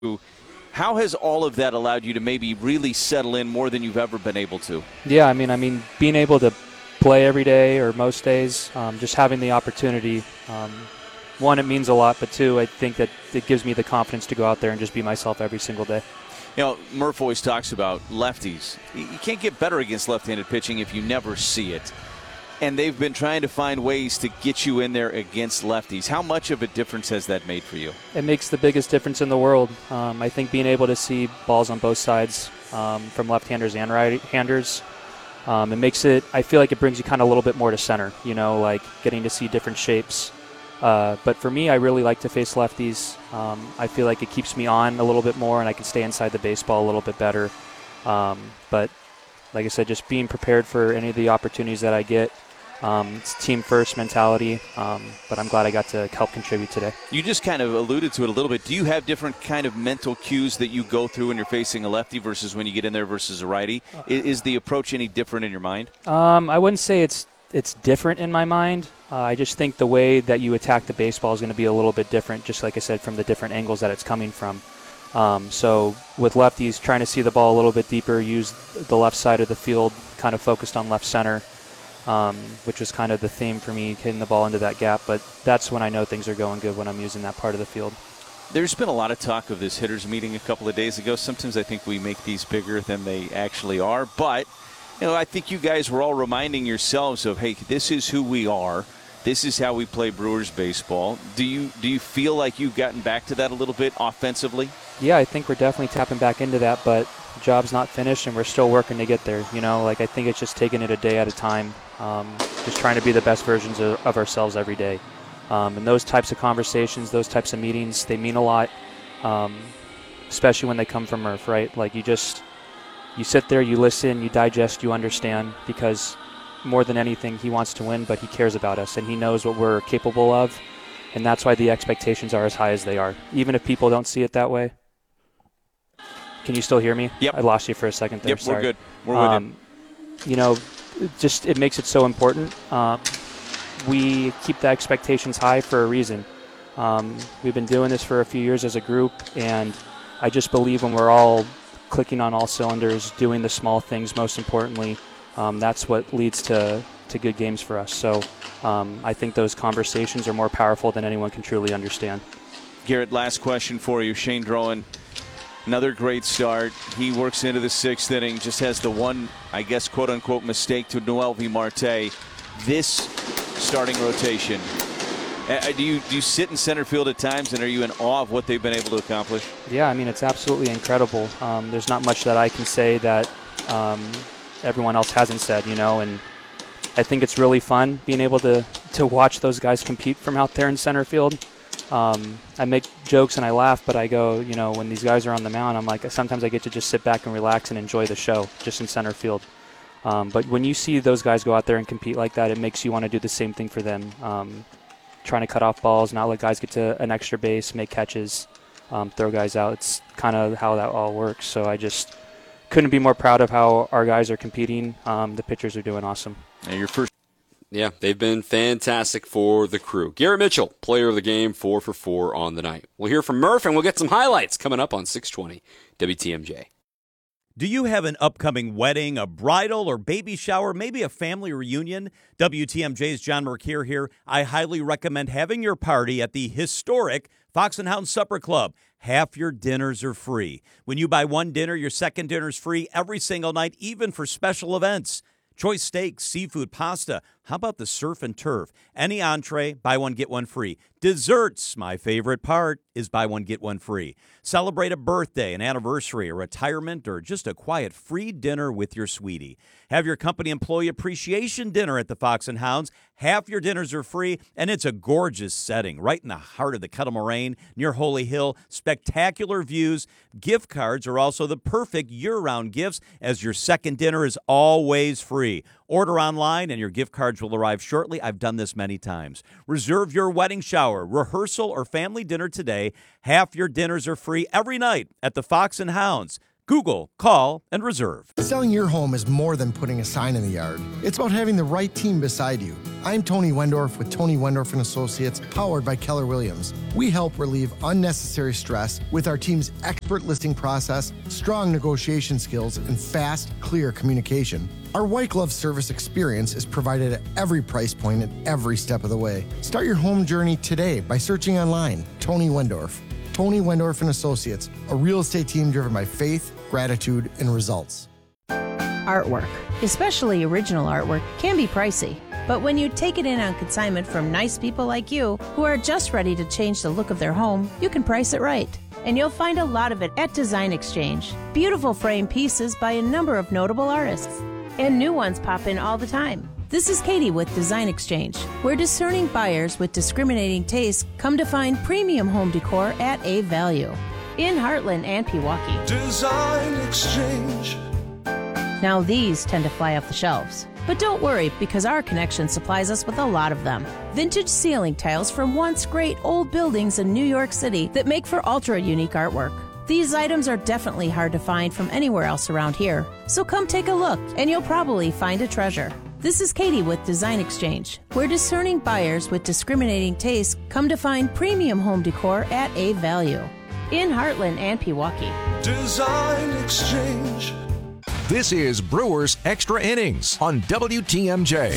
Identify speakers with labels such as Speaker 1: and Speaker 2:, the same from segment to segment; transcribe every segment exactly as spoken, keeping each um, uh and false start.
Speaker 1: How has all of that allowed you to maybe really settle in more than you've ever been able to?
Speaker 2: Yeah, I mean, I mean, being able to play every day or most days, um, just having the opportunity. Um, one, it means a lot, but two, I think that it gives me the confidence to go out there and just be myself every single day.
Speaker 1: You know, Murph always talks about lefties. You can't get better against left-handed pitching if you never see it. And they've been trying to find ways to get you in there against lefties. How much of a difference has that made for you?
Speaker 2: It makes the biggest difference in the world. Um, I think being able to see balls on both sides um, from left-handers and right-handers, um, it makes it, I feel like it brings you kind of a little bit more to center, you know, like getting to see different shapes. Uh, but for me, I really like to face lefties. Um, I feel like it keeps me on a little bit more and I can stay inside the baseball a little bit better. Um, but like I said, just being prepared for any of the opportunities that I get. Um, it's team first mentality, um, but I'm glad I got to help contribute today.
Speaker 1: You just kind of alluded to it a little bit. Do you have different kind of mental cues that you go through when you're facing a lefty versus when you get in there versus a righty? Is, is the approach any different in your mind?
Speaker 2: Um, I wouldn't say it's it's different in my mind. Uh, I just think the way that you attack the baseball is going to be a little bit different, just like I said, from the different angles that it's coming from. Um, so with lefties, trying to see the ball a little bit deeper, use the left side of the field, kind of focused on left center. Um, which was kind of the theme for me, hitting the ball into that gap. But that's when I know things are going good, when I'm using that part of the field.
Speaker 1: There's been a lot of talk of this hitters meeting a couple of days ago. Sometimes I think we make these bigger than they actually are. But, you know, I think you guys were all reminding yourselves of, hey, this is who we are. This is how we play Brewers baseball. Do you do you feel like you've gotten back to that a little bit offensively?
Speaker 2: Yeah, I think we're definitely tapping back into that, but the job's not finished and we're still working to get there. You know, like I think it's just taking it a day at a time, um, just trying to be the best versions of, of ourselves every day. Um, and those types of conversations, those types of meetings, they mean a lot, um, especially when they come from Murph, right? Like you just, you sit there, you listen, you digest, you understand, because more than anything, he wants to win, but he cares about us, and he knows what we're capable of, and that's why the expectations are as high as they are, even if people don't see it that way. Can you still hear me?
Speaker 1: Yep.
Speaker 2: I lost you for a second there.
Speaker 1: Yep,
Speaker 2: Sorry.
Speaker 1: we're good. We're
Speaker 2: um,
Speaker 1: with
Speaker 2: you. You know, it just it makes it so important. Um, we keep the expectations high for a reason. Um, we've been doing this for a few years as a group, and I just believe when we're all clicking on all cylinders, doing the small things most importantly, um, that's what leads to, to good games for us. So um, I think those conversations are more powerful than anyone can truly understand.
Speaker 1: Garrett, last question for you. Shane Drowan, another great start. He works into the sixth inning, just has the one, I guess, quote-unquote mistake to Noelvi Marte. This starting rotation, uh, do you do you sit in center field at times, and are you in awe of what they've been able to accomplish?
Speaker 2: Yeah, I mean, it's absolutely incredible. Um, there's not much that I can say that um, everyone else hasn't said, you know, and I think it's really fun being able to, to watch those guys compete from out there in center field. Um, I make jokes and I laugh, but I go, you know, when these guys are on the mound, I'm like, sometimes I get to just sit back and relax and enjoy the show just in center field. Um, but when you see those guys go out there and compete like that, it makes you want to do the same thing for them. Um, trying to cut off balls, not let guys get to an extra base, make catches, um, throw guys out. It's kind of how that all works. So I just couldn't be more proud of how our guys are competing. Um, the pitchers are doing awesome.
Speaker 1: And your first.
Speaker 3: Yeah, they've been fantastic for the Crew. Garrett Mitchell, player of the game, four for four on the night. We'll hear from Murph, and we'll get some highlights coming up on six twenty W T M J.
Speaker 4: Do you have an upcoming wedding, a bridal or baby shower, maybe a family reunion? W T M J's John Mercure here. I highly recommend having your party at the historic Fox and Hound Supper Club. Half your dinners are free. When you buy one dinner, your second dinner is free every single night, even for special events. Choice steaks, seafood, pasta. How about the surf and turf? Any entree, buy one, get one free. Desserts, my favorite part, is buy one, get one free. Celebrate a birthday, an anniversary, a retirement, or just a quiet free dinner with your sweetie. Have your company employee appreciation dinner at the Fox and Hounds. Half your dinners are free, and it's a gorgeous setting right in the heart of the Kettle Moraine near Holy Hill. Spectacular views. Gift cards are also the perfect year-round gifts, as your second dinner is always free. Order online and your gift cards will arrive shortly. I've done this many times. Reserve your wedding shower, rehearsal, or family dinner today. Half your dinners are free every night at the Fox and Hounds. Google, call, and reserve.
Speaker 5: Selling your home is more than putting a sign in the yard. It's about having the right team beside you. I'm Tony Wendorf with Tony Wendorf and Associates, powered by Keller Williams. We help relieve unnecessary stress with our team's expert listing process, strong negotiation skills, and fast, clear communication. Our white glove service experience is provided at every price point and every step of the way. Start your home journey today by searching online, Tony Wendorf. Tony Wendorf and Associates, a real estate team driven by faith, gratitude, and results.
Speaker 6: Artwork, especially original artwork, can be pricey. But when you take it in on consignment from nice people like you who are just ready to change the look of their home, you can price it right. And you'll find a lot of it at Design Exchange. Beautiful frame pieces by a number of notable artists. And new ones pop in all the time. This is Katie with Design Exchange, where discerning buyers with discriminating tastes come to find premium home decor at a value. In Heartland and Pewaukee.
Speaker 7: Design Exchange.
Speaker 6: Now these tend to fly off the shelves. But don't worry, because our connection supplies us with a lot of them. Vintage ceiling tiles from once great old buildings in New York City that make for ultra-unique artwork. These items are definitely hard to find from anywhere else around here. So come take a look, and you'll probably find a treasure. This is Katie with Design Exchange, where discerning buyers with discriminating tastes come to find premium home decor at a value. In Heartland and Pewaukee.
Speaker 7: Design Exchange.
Speaker 8: This is Brewers Extra Innings on W T M J.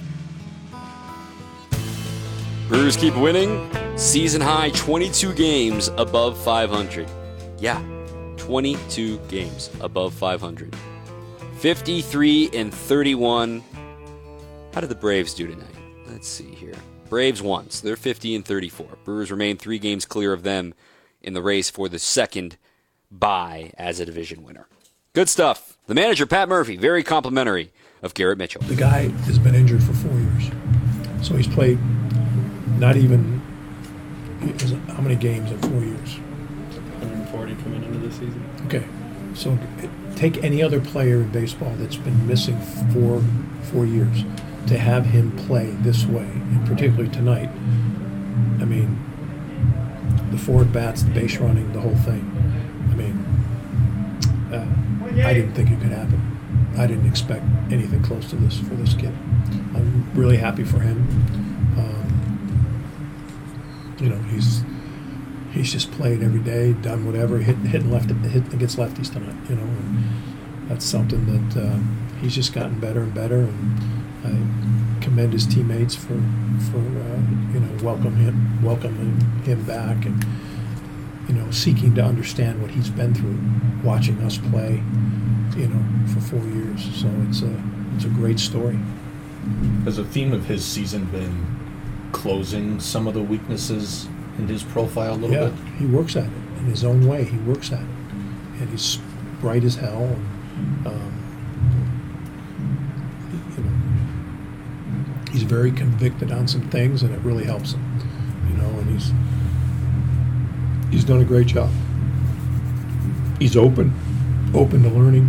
Speaker 3: Brewers keep winning. Season high twenty-two games above five hundred. Yeah, twenty-two games above five hundred. fifty-three and thirty-one. How did the Braves do tonight? Let's see here. Braves won, so they're fifty and thirty-four. Brewers remain three games clear of them in the race for the second bye as a division winner. Good stuff. The manager, Pat Murphy, very complimentary of Garrett Mitchell.
Speaker 9: The guy has been injured for four years. So he's played not even, how many games in four years?
Speaker 10: one hundred forty coming into the season.
Speaker 9: Okay. So take any other player in baseball that's been missing for four years to have him play this way, and particularly tonight. I mean, the four at bats, the base running, the whole thing. I mean, uh, I didn't think it could happen. I didn't expect anything close to this for this kid. I'm really happy for him. Um, you know, he's he's just played every day, done whatever, hit hitting left, hit against lefties tonight. You know, and that's something that uh, he's just gotten better and better. And I commend his teammates for for uh, you know welcome him welcoming him back and you know seeking to understand what he's been through, watching us play, you know, for four years. So it's a it's a great story.
Speaker 11: Has the theme of his season been closing some of the weaknesses in his profile a little
Speaker 9: yeah,
Speaker 11: bit?
Speaker 9: He works at it in his own way. He works at it, and he's bright as hell. And, um, you know, he's very convicted on some things, and it really helps him. You know, and he's he's done a great job. He's open, open to learning.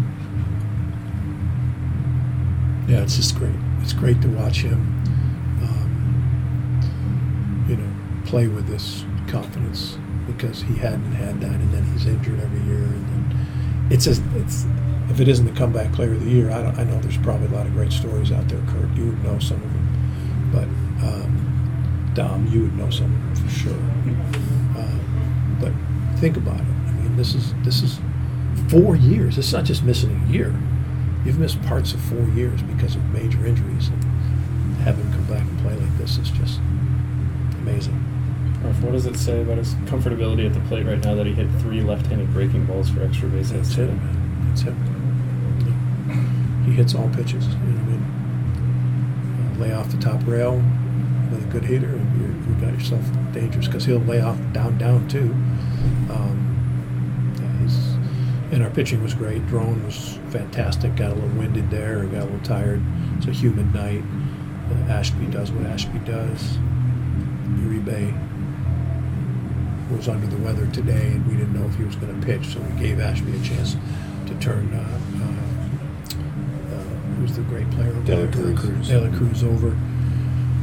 Speaker 9: Yeah, it's just great. It's great to watch him, um, you know, play with this confidence, because he hadn't had that, and then he's injured every year, and then it's just, it's if it isn't the comeback player of the year, I don't, I know there's probably a lot of great stories out there. Kurt, you would know some of them, but um, Dom, you would know some of them for sure. Uh, but think about it. I mean, this is this is four years. It's not just missing a year. You've missed parts of four years because of major injuries, and having him come back and play like this is just amazing.
Speaker 10: Murph, what does it say about his comfortability at the plate right now that he hit three left-handed breaking balls for extra base hits?
Speaker 9: That's it, man. That's it. He hits all pitches. You know what I mean? Uh, lay off the top rail with a good hitter, and you're, you got yourself dangerous, because he'll lay off down, down too. Um, yeah, he's, and our pitching was great. Drone was fantastic. Got a little winded there, got a little tired. It's a humid night. Uh, Ashby does what Ashby does. Uribe was under the weather today, and we didn't know if he was going to pitch, so we gave Ashby a chance to turn uh, uh, uh, who's the great player?
Speaker 11: De La Cruz.
Speaker 9: De La Cruz over.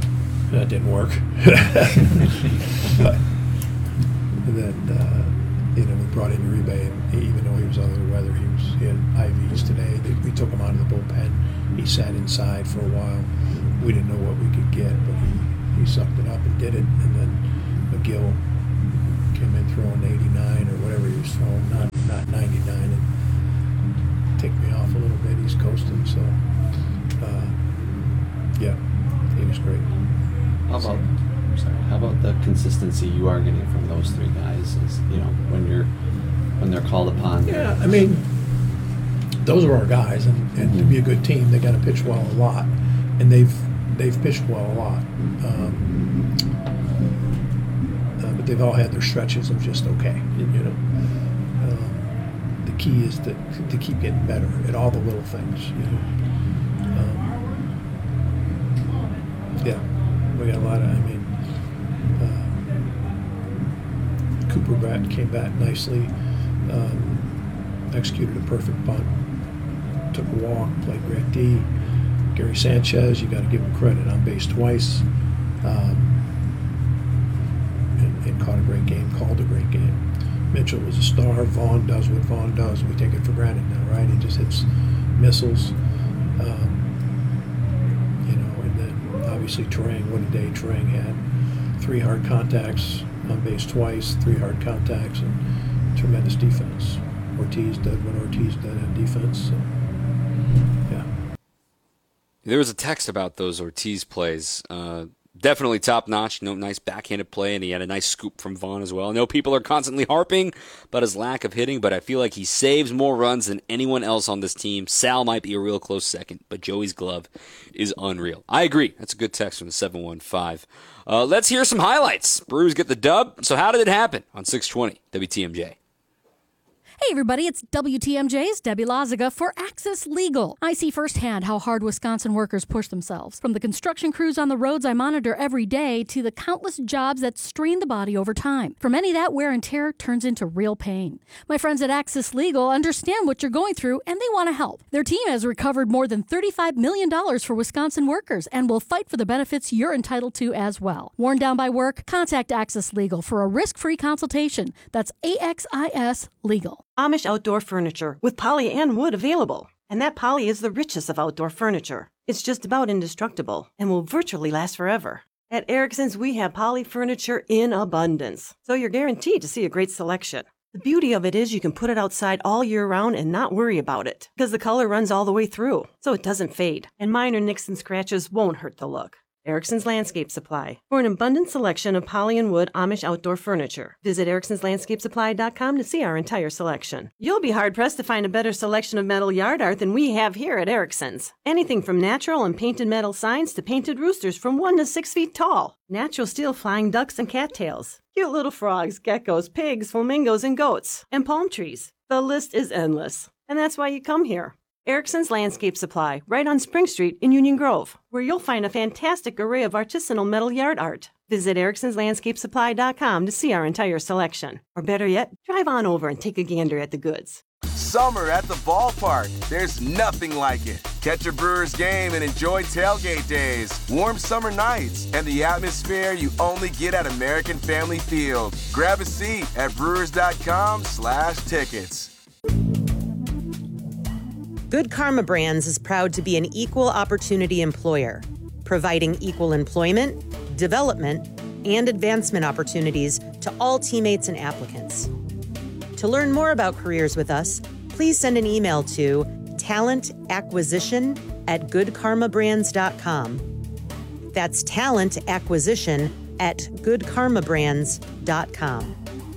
Speaker 9: That didn't work. But and then uh, you know, we brought in Uribe, and even though he was under the weather, he was he had I Vs today. They, we took him out of the bullpen. He sat inside for a while. We didn't know what we could get, but he, he sucked it up and did it. And then McGill came in throwing eighty-nine or whatever he was throwing, not not ninety-nine, and ticked me off a little bit. He's coasting, so uh, yeah, he was great.
Speaker 12: How about sorry? How about the consistency you are getting from those three guys? Is, you know, when you're when they're called upon.
Speaker 9: Yeah, I mean, those are our guys, and, and mm-hmm. to be a good team, they got to pitch well a lot, and they've they've pitched well a lot. Um, uh, but they've all had their stretches of just okay, you know. Um, the key is to to keep getting better at all the little things, you know. Um, yeah, we got a lot of. I mean. Cooper Bratt came back nicely, um, executed a perfect bunt, took a walk, played great D. Gary Sanchez, you got to give him credit, on base twice, um, and, and caught a great game, called a great game. Mitchell was a star. Vaughn does what Vaughn does. We take it for granted now, right? He just hits missiles, um, you know, and then obviously Turang, what a day Turang had. Three hard contacts, on base twice, three hard contacts, and tremendous defense. Ortiz did what Ortiz did on defense. So, yeah.
Speaker 3: There was a text about those Ortiz plays. Uh, definitely top notch. You know, nice backhanded play, and he had a nice scoop from Vaughn as well. I know people are constantly harping about his lack of hitting, but I feel like he saves more runs than anyone else on this team. Sal might be a real close second, but Joey's glove is unreal. I agree. That's a good text from the seven one five. Uh, let's hear some highlights. Brewers get the dub. So how did it happen on six twenty W T M J?
Speaker 13: Hey everybody, it's W T M J's Debbie Loziga for Access Legal. I see firsthand how hard Wisconsin workers push themselves. From the construction crews on the roads I monitor every day to the countless jobs that strain the body over time. For many, that wear and tear turns into real pain. My friends at Access Legal understand what you're going through and they want to help. Their team has recovered more than thirty-five million dollars for Wisconsin workers and will fight for the benefits you're entitled to as well. Worn down by work? Contact Access Legal for a risk-free consultation. That's A X I S Legal.
Speaker 14: Amish outdoor furniture with poly and wood available. And that poly is the richest of outdoor furniture. It's just about indestructible and will virtually last forever. At Erickson's, we have poly furniture in abundance, so you're guaranteed to see a great selection. The beauty of it is you can put it outside all year round and not worry about it, because the color runs all the way through, so it doesn't fade, and minor nicks and scratches won't hurt the look. Erickson's Landscape Supply. For an abundant selection of poly and wood Amish outdoor furniture, visit ericksons landscape supply dot com to see our entire selection. You'll be hard-pressed to find a better selection of metal yard art than we have here at Erickson's. Anything from natural and painted metal signs to painted roosters from one to six feet tall. Natural steel flying ducks and cattails. Cute little frogs, geckos, pigs, flamingos, and goats. And palm trees. The list is endless. And that's why you come here. Erickson's Landscape Supply, right on Spring Street in Union Grove, where you'll find a fantastic array of artisanal metal yard art. Visit ericksons landscape supply dot com to see our entire selection. Or better yet, drive on over and take a gander at the goods.
Speaker 15: Summer at the ballpark. There's nothing like it. Catch a Brewers game and enjoy tailgate days, warm summer nights, and the atmosphere you only get at American Family Field. Grab a seat at brewers dot com slash tickets.
Speaker 14: Good Karma Brands is proud to be an equal opportunity employer, providing equal employment, development, and advancement opportunities to all teammates and applicants. To learn more about careers with us, please send an email to talentacquisition at good karma brands dot com. That's talentacquisition at good karma brands dot com.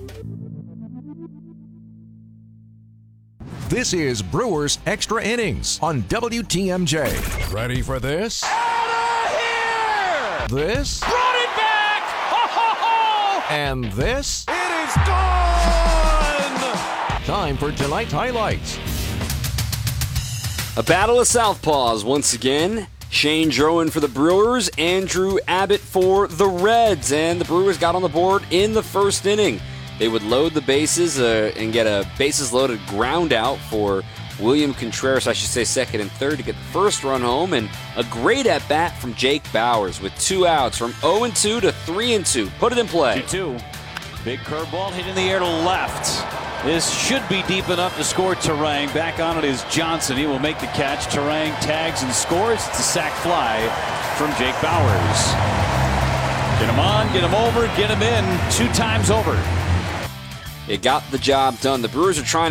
Speaker 8: This is Brewers Extra Innings on W T M J. Ready for this?
Speaker 7: Out of here!
Speaker 8: This?
Speaker 7: Brought it back! Ho, ho, ho!
Speaker 8: And this?
Speaker 7: It is gone!
Speaker 8: Time for tonight's highlights.
Speaker 3: A battle of southpaws once again. Shane Drowan for the Brewers, Andrew Abbott for the Reds, and the Brewers got on the board in the first inning. They would load the bases uh, and get a bases-loaded ground out for William Contreras, I should say second and third, to get the first run home, and a great at-bat from Jake Bauers with two outs from oh and two to three and two. Put it in play.
Speaker 16: two two. Big curveball hit in the air to left. This should be deep enough to score Terang. Back on it is Johnson. He will make the catch. Terang tags and scores. It's a sac fly from Jake Bauers. Get him on, get him over, get him in two times over.
Speaker 3: It got the job done. The Brewers are trying